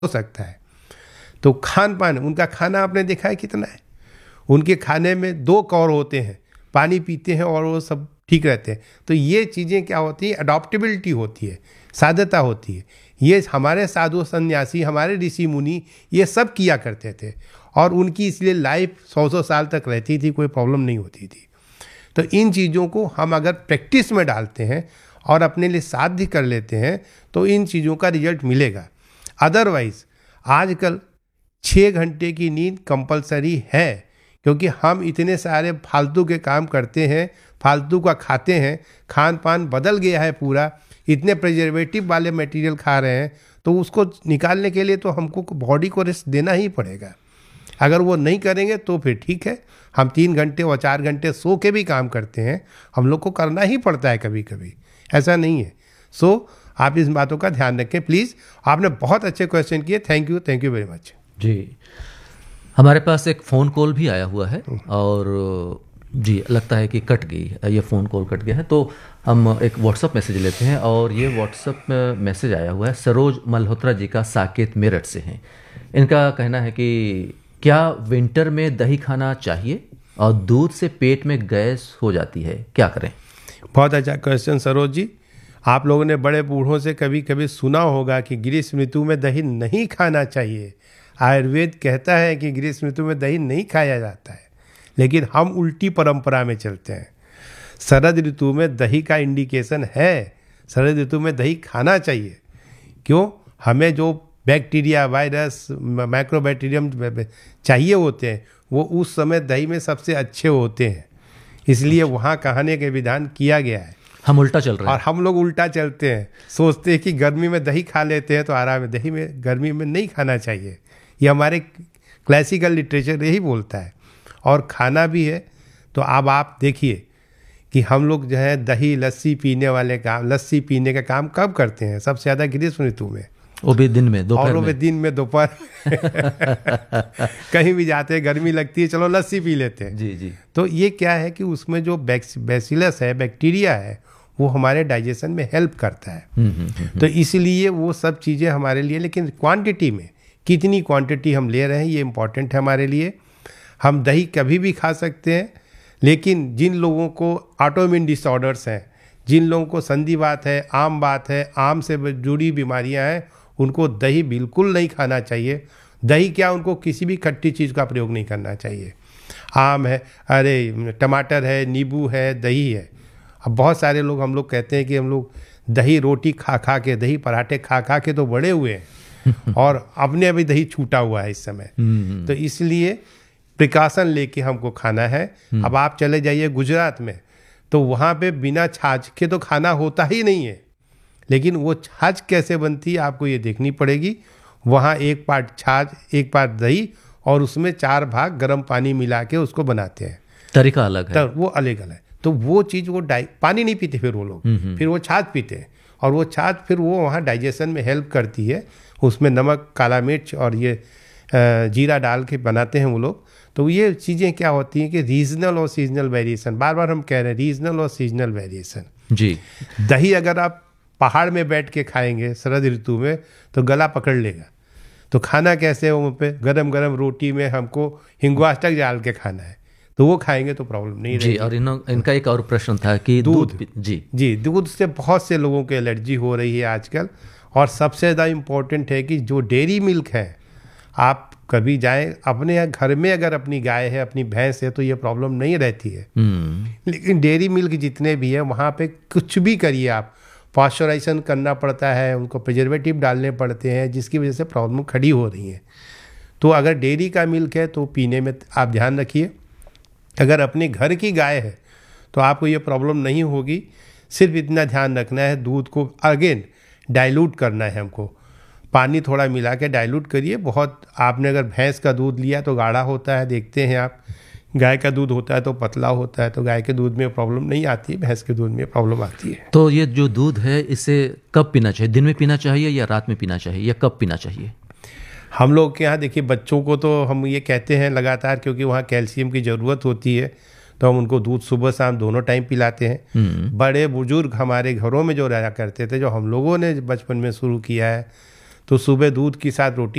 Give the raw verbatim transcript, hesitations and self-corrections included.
हो सकता है। तो खान पान, उनका खाना आपने देखा है कितना है, उनके खाने में दो कौर होते हैं, पानी पीते हैं और वो सब ठीक रहते हैं। तो ये चीज़ें क्या होती है, अडॉप्टेबिलिटी होती है, साध्यता होती है। ये हमारे साधु सन्यासी, हमारे ऋषि मुनि ये सब किया करते थे और उनकी इसलिए लाइफ सौ सौ साल तक रहती थी, कोई प्रॉब्लम नहीं होती थी। तो इन चीज़ों को हम अगर प्रैक्टिस में डालते हैं और अपने लिए साध्य कर लेते हैं तो इन चीज़ों का रिजल्ट मिलेगा। अदरवाइज आजकल छः घंटे की नींद कंपलसरी है, क्योंकि हम इतने सारे फालतू के काम करते हैं, फालतू का खाते हैं, खान पान बदल गया है पूरा, इतने प्रिजर्वेटिव वाले मटेरियल खा रहे हैं, तो उसको निकालने के लिए तो हमको बॉडी को रेस्ट देना ही पड़ेगा। अगर वो नहीं करेंगे तो फिर ठीक है, हम तीन घंटे और चार घंटे सो के भी काम करते हैं, हम लोग को करना ही पड़ता है कभी कभी, ऐसा नहीं है। सो so, आप इस बातों का ध्यान रखें प्लीज़। आपने बहुत अच्छे क्वेश्चन किए, thank you thank you very much जी। हमारे पास एक फ़ोन कॉल भी आया हुआ है और जी लगता है कि कट गई, ये फ़ोन कॉल कट गया है, तो हम एक व्हाट्सअप मैसेज लेते हैं। और ये व्हाट्सअप मैसेज आया हुआ है सरोज मल्होत्रा जी का, साकेत मेरठ से हैं। इनका कहना है कि क्या विंटर में दही खाना चाहिए और दूध से पेट में गैस हो जाती है, क्या करें? बहुत अच्छा क्वेश्चन सरोज जी। आप लोगों ने बड़े बूढ़ों से कभी कभी सुना होगा कि ग्रीष्म ऋतु में दही नहीं खाना चाहिए। आयुर्वेद कहता है कि ग्रीष्म ऋतु में दही नहीं खाया जाता है, लेकिन हम उल्टी परंपरा में चलते हैं। शरद ऋतु में दही का इंडिकेशन है, शरद ऋतु में दही खाना चाहिए। क्यों? हमें जो बैक्टीरिया, वायरस, माइक्रोबैक्टीरियम चाहिए होते हैं वो उस समय दही में सबसे अच्छे होते हैं, इसलिए वहाँ कहने के विधान किया गया है। हम उल्टा चल रहे हैं और हम लोग उल्टा चलते हैं, सोचते हैं कि गर्मी में दही खा लेते हैं तो आराम है। दही में गर्मी में नहीं खाना चाहिए, ये हमारे क्लासिकल लिटरेचर यही बोलता है और खाना भी है। तो अब आप देखिए कि हम लोग जो है दही लस्सी पीने वाले काम, लस्सी पीने का काम कब करते हैं? सबसे ज़्यादा ग्रीष्म ऋतु में, वो भी दिन में, दोपहर में। और वो भी दिन में, दोपहर कहीं भी जाते हैं, गर्मी लगती है, चलो लस्सी पी लेते हैं। जी जी। तो ये क्या है कि उसमें जो बैसिलस है, बैक्टीरिया है, वो हमारे डाइजेशन में हेल्प करता है। तो इसलिए वो सब चीज़ें हमारे लिए, लेकिन क्वांटिटी में, कितनी क्वांटिटी हम ले रहे हैं ये इम्पॉर्टेंट है हमारे लिए। हम दही कभी भी खा सकते हैं, लेकिन जिन लोगों को ऑटोइम्यून डिसऑर्डर्स हैं, जिन लोगों को संधिवात है, आम बात है, आम से जुड़ी बीमारियां हैं, उनको दही बिल्कुल नहीं खाना चाहिए। दही क्या, उनको किसी भी खट्टी चीज़ का प्रयोग नहीं करना चाहिए। आम है, अरे टमाटर है, नींबू है, दही है। अब बहुत सारे लोग, हम लोग कहते हैं कि हम लोग दही रोटी खा खा के, दही पराठे खा खा के तो बड़े हुए हैं और अपने अभी दही छूटा हुआ है इस समय। तो इसलिए प्रिकॉशन लेके हमको खाना है। अब आप चले जाइए गुजरात में, तो वहाँ पे बिना छाछ के तो खाना होता ही नहीं है, लेकिन वो छाछ कैसे बनती है आपको ये देखनी पड़ेगी। वहाँ एक पार्ट छाछ, एक पार्ट दही और उसमें चार भाग गर्म पानी मिला के उसको बनाते हैं, तरीका अलग है, तो वो अलग अलग। तो वो चीज़, वो डाइ पानी नहीं पीते फिर वो लोग, फिर वो छाछ पीते हैं, और वो छाछ फिर वो वहाँ डाइजेशन में हेल्प करती है। उसमें नमक, काला मिर्च और ये जीरा डाल के बनाते हैं वो लोग। तो ये चीज़ें क्या होती हैं कि रीजनल और सीजनल वेरिएशन, बार बार हम कह रहे हैं रीजनल और सीजनल वेरिएशन। जी। दही अगर आप पहाड़ में बैठ के खाएंगे शरद ऋतु में तो गला पकड़ लेगा। तो खाना कैसे है? वो पे गरम गरम रोटी में हमको हिंगुआष्टक डाल के खाना है, तो वो खाएंगे तो प्रॉब्लम नहीं रहेगी। जी। और इन, इनका एक और प्रश्न था कि दूध, दूध जी जी दूध से बहुत से लोगों को एलर्जी हो रही है आजकल। और सबसे ज़्यादा इम्पोर्टेंट है कि जो डेयरी मिल्क है, आप कभी जाएं अपने घर में, अगर अपनी गाय है, अपनी भैंस है, तो ये प्रॉब्लम नहीं रहती है। लेकिन डेयरी मिल्क जितने भी है वहाँ पे कुछ भी करिए आप, पॉस्चराइजेशन करना पड़ता है, उनको प्रिजर्वेटिव डालने पड़ते हैं, जिसकी वजह से प्रॉब्लम खड़ी हो रही है। तो अगर डेयरी का मिल्क है तो पीने में आप ध्यान रखिए। अगर अपने घर की गाय है तो आपको ये प्रॉब्लम नहीं होगी। सिर्फ इतना ध्यान रखना है, दूध को अगेन डाइल्यूट करना है हमको, पानी थोड़ा मिला के डाइल्यूट करिए। बहुत आपने अगर भैंस का दूध लिया तो गाढ़ा होता है, देखते हैं आप। गाय का दूध होता है तो पतला होता है, तो गाय के दूध में प्रॉब्लम नहीं आती है, भैंस के दूध में प्रॉब्लम आती है। तो ये जो दूध है इसे कब पीना चाहिए? दिन में पीना चाहिए या रात में पीना चाहिए या कब पीना चाहिए? हम लोग के यहाँ देखिए, बच्चों को तो हम ये कहते हैं लगातार, क्योंकि वहाँ कैल्शियम की ज़रूरत होती है, तो हम उनको दूध सुबह शाम दोनों टाइम पिलाते हैं। बड़े बुजुर्ग हमारे घरों में जो रहा करते थे, जो हम लोगों ने बचपन में शुरू किया है, तो सुबह दूध के साथ रोटी